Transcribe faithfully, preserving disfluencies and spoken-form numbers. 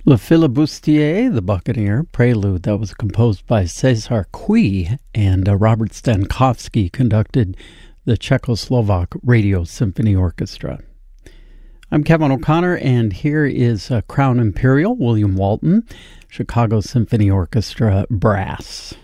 Le Flibustier, the Buccaneer, prelude that was composed by César Cui, and uh, Robert Stankowski conducted the Czechoslovak Radio Symphony Orchestra. I'm Kevin O'Connor, and here is uh, Crown Imperial, William Walton, Chicago Symphony Orchestra Brass.